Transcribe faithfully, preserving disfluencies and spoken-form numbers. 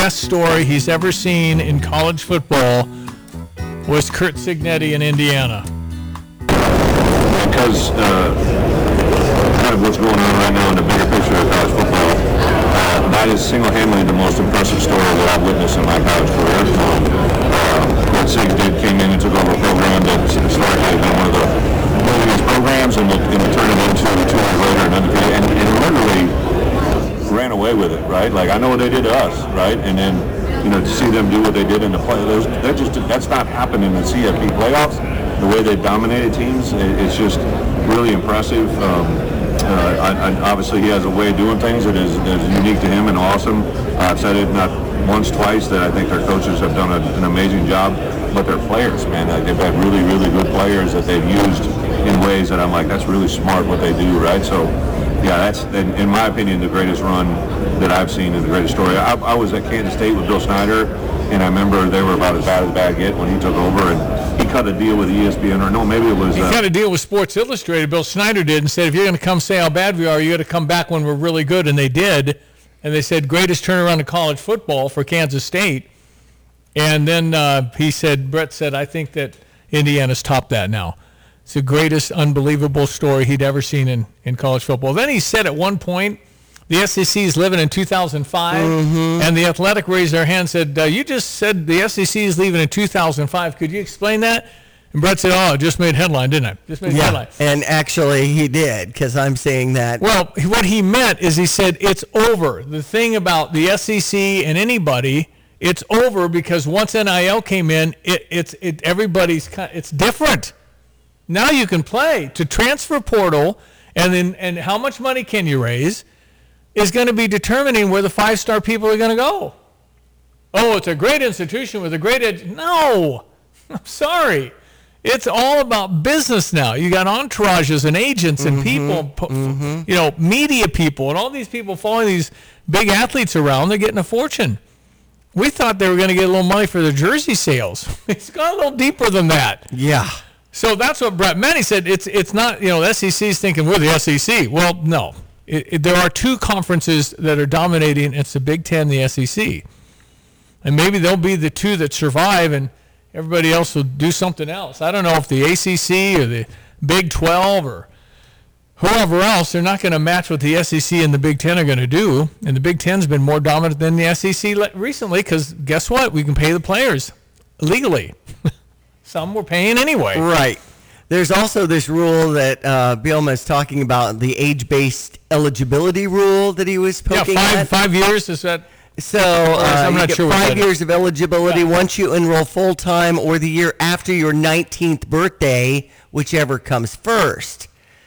best story he's ever seen in college football was Curt Cignetti in Indiana. Because uh, kind of what's going on right now in the bigger picture of college football, uh, that is single-handedly the most impressive story that I've witnessed in my college career. Um, uh, Curt Sig did came in and took over a program that historically had been one of the biggest programs, and it, and it turned it into two years later and undefeated, and, and literally ran away with it, right? Like, I know what they did to us, right? And then, you know, to see them do what they did in the play, those, that just that's not happening in the C F P playoffs. The way they dominated teams, it, it's just really impressive. Um, uh, I, I, obviously, he has a way of doing things that is, that is unique to him and awesome. Uh, I've said it not once, twice, that I think their coaches have done a, an amazing job. But their players, man, like they've had really, really good players that they've used in ways that I'm like, that's really smart what they do, right? So, yeah, that's, in, in my opinion, the greatest run that I've seen and the greatest story. I, I was at Kansas State with Bill Snyder, and I remember they were about as bad as bad get when he took over, and he cut a deal with E S P N, or no, maybe it was... He uh, cut a deal with Sports Illustrated, Bill Snyder did, and said, if you're going to come say how bad we are, you got to come back when we're really good, and they did. And they said, greatest turnaround in college football for Kansas State. And then uh, he said, Brett said, I think that Indiana's topped that now. It's the greatest unbelievable story he'd ever seen in, in college football. Then he said at one point, the S E C is living in two thousand five, mm-hmm. and the Athletic raised their hand and said, uh, you just said the S E C is leaving in two thousand five. Could you explain that? And Brett said, oh, it just made headline, didn't I? Just made yeah, headline. And actually he did, because I'm saying that. Well, what he meant is he said it's over. The thing about the S E C and anybody, it's over because once N I L came in, it, it's it, everybody's kind of, it's different. Now you can play to transfer portal, and then and how much money can you raise is going to be determining where the five-star people are going to go. Oh, it's a great institution with a great ed- no. I'm sorry. It's all about business now. You got entourages and agents and mm-hmm, people, mm-hmm. you know, media people, and all these people following these big athletes around. They're getting a fortune. We thought they were going to get a little money for their jersey sales. It's gone a little deeper than that. Yeah. So that's what Brett meant. He said it's it's not, you know, the S E C is thinking we're the S E C. Well, no. It, it, there are two conferences that are dominating. It's the Big Ten and the S E C. And maybe they'll be the two that survive, and everybody else will do something else. I don't know if the A C C or the Big twelve or whoever else, they're not going to match what the S E C and the Big Ten are going to do. And the Big Ten's been more dominant than the S E C recently because guess what? We can pay the players legally. Some we're paying anyway. Right. There's also this rule that uh, Bielema is talking about, the age-based eligibility rule that he was poking yeah, five, at. Five years, is that? So uh, I'm you not get sure what five that years is. of eligibility Yeah. once you enroll full-time or the year after your nineteenth birthday, whichever comes first.